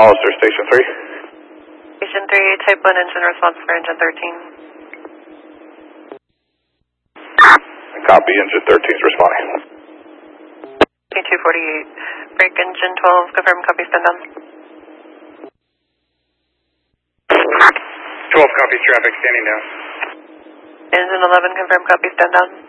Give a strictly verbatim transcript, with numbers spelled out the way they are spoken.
Hollister, Station three. Station three, type one engine response for engine thirteen. Copy, engine thirteen is responding. P two forty-eight, break engine twelve, confirm copy, stand down. twelve copies traffic, standing down. Engine eleven, confirm copy, stand down.